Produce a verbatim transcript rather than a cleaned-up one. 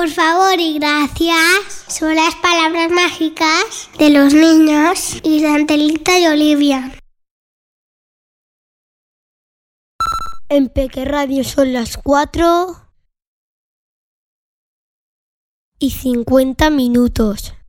Por favor y gracias son las palabras mágicas de los niños y de Angelita y Olivia. En Peque Radio son las cuatro y cincuenta minutos.